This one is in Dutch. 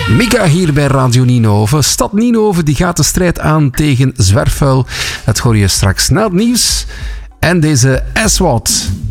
Mika hier bij Radio Nienhoven. Stad Nienhoven die gaat de strijd aan tegen zwerfvuil. Dat hoor je straks na het nieuws. En deze Aswad.